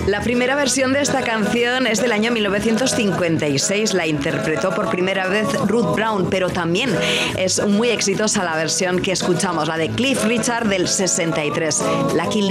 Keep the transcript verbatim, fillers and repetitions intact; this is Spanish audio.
La primera versión de esta canción es del año mil novecientos cincuenta y seis. La interpretó por primera vez Ruth Brown, pero también es muy exitosa la versión que escuchamos, la de Cliff Richard del sesenta y tres, Lucky